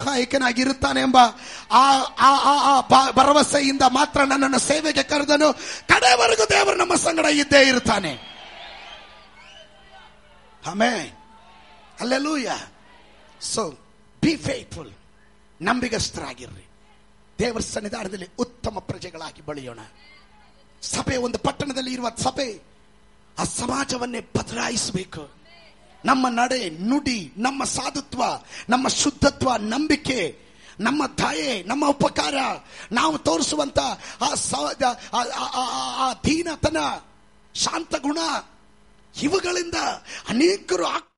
ಸಹಾಯಕನಾಗಿರುತ್ತಾನೆ ಎಂಬ ಭರವಸೆಯಿಂದ ಮಾತ್ರ ನನ್ನನ್ನು ಸೇವೆಗೆ ಕರೆದನು. ಕಡೆವರೆಗೂ ದೇವರು ನಮ್ಮ ಸಂಗಡ ಇದ್ದೇ ಇರ್ತಾನೆ. Amen, hallelujah. So B faithful, ನಂಬಿಗಸ್ತರಾಗಿರ್ರಿ. ದೇವರ ಸನ್ನಿಧಾನದಲ್ಲಿ ಉತ್ತಮ ಪ್ರಜೆಗಳಾಗಿ ಬೆಳೆಯೋಣ. ಸಭೆ, ಒಂದು ಪಟ್ಟಣದಲ್ಲಿ ಇರುವ ಸಭೆ ಆ ಸಮಾಜವನ್ನೇ ಬದಲಾಯಿಸಬೇಕು. ನಮ್ಮ ನಡೆ, ನುಡಿ, ನಮ್ಮ ಸಾಧುತ್ವ, ನಮ್ಮ ಶುದ್ಧತ್ವ, ನಂಬಿಕೆ, ನಮ್ಮ ದಯೆ, ನಮ್ಮ ಉಪಕಾರ, ನಾವು ತೋರಿಸುವಂತ ಆ ದೀನತನ, ಶಾಂತ ಗುಣ, ಇವುಗಳಿಂದ ಅನೇಕರು